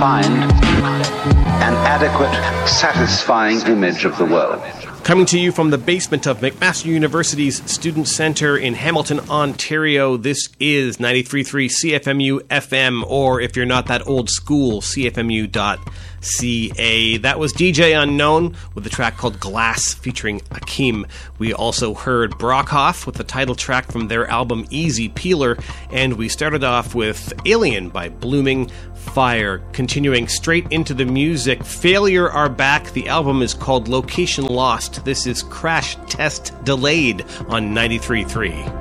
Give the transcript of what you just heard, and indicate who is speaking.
Speaker 1: find an adequate, satisfying image of the world.
Speaker 2: Coming to you from the basement of McMaster University's Student Centre in Hamilton, Ontario, this is 93.3 CFMU FM, or if you're not that old school, CFMU.ca. That was DJ Unknown with a track called Glass featuring Akeem. We also heard Brockhoff with the title track from their album Easy Peeler, and we started off with Alien by Blooming Fire. Continuing straight into the music, Failure are back. The album is called Location Lost. This is Crash Test Delayed on 93.3.